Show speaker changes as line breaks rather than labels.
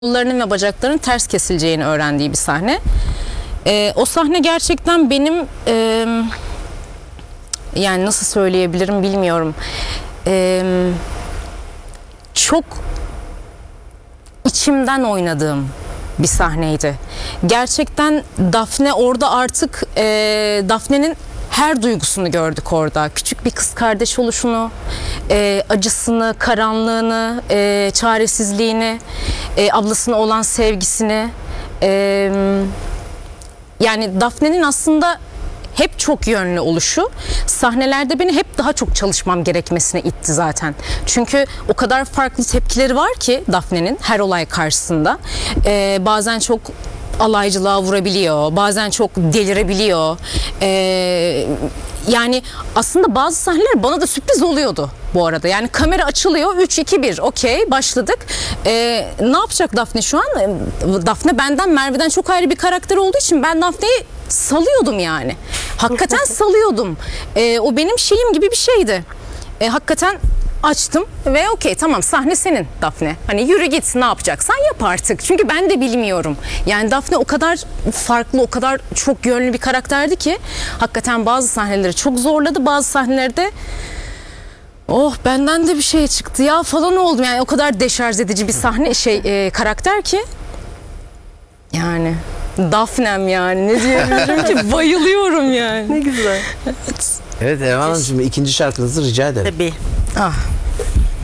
kollarının ve bacaklarının ters kesileceğini öğrendiği bir sahne. O sahne gerçekten benim yani nasıl söyleyebilirim bilmiyorum. Çok içimden oynadığım bir sahneydi. Gerçekten Daphne orada artık Daphne'nin her duygusunu gördük orada. Küçük bir kız kardeş oluşunu, acısını, karanlığını, çaresizliğini, ablasına olan sevgisini. Yani Daphne'nin aslında hep çok yönlü oluşu sahnelerde beni hep daha çok çalışmam gerekmesine itti zaten. Çünkü o kadar farklı tepkileri var ki Daphne'nin her olay karşısında. Bazen çok alaycılığa vurabiliyor, bazen çok delirebiliyor. Yani aslında bazı sahneler bana da sürpriz oluyordu bu arada. Yani kamera açılıyor, 3-2-1 okey başladık. Ne yapacak Daphne şu an? Daphne benden, Merve'den çok ayrı bir karakter olduğu için ben Daphne'yi salıyordum yani. Hakikaten salıyordum. O benim şeyim gibi bir şeydi. Hakikaten açtım ve okey tamam sahne senin Daphne. Hani yürü git ne yapacaksan yap artık. Çünkü ben de bilmiyorum. Yani Daphne o kadar farklı, o kadar çok yönlü bir karakterdi ki hakikaten bazı sahneleri çok zorladı. Bazı sahnelerde oh benden de bir şey çıktı ya falan oldum. Yani o kadar deşarj edici bir sahne karakter ki. Yani Daphne'm yani ne diyebilirim ki bayılıyorum yani.
Ne güzel.
Evet Erman Hanım, şimdi ikinci şarkınızı rica ederim.
Tabii.
Ah.